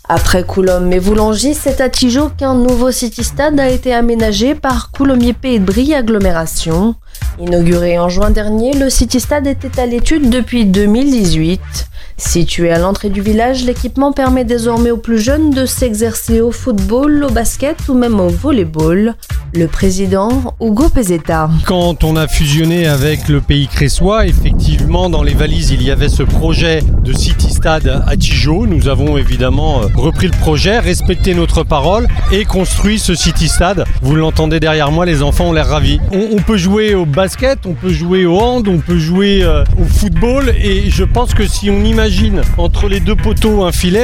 Après Coulombe et Voulangis, c'est à Tigeot qu'un nouveau city-stade a été aménagé par Coulommiers Pays de Brie Agglomération. Inauguré en juin dernier, le city-stade était à l'étude depuis 2018. Situé à l'entrée du village, l'équipement permet désormais aux plus jeunes de s'exercer au football, au basket ou même au volleyball. Le président, Hugo Pezzetta. Quand on a fusionné avec le Pays Cressois, effectivement, dans les valises, il y avait ce projet de city-stade à Tigeot. Nous avons évidemment repris le projet, respecté notre parole et construit ce city-stade. Vous l'entendez derrière moi, les enfants ont l'air ravis. On peut jouer au basket, on peut jouer au hand, on peut jouer au football et je pense que si on imagine entre les deux poteaux un filet,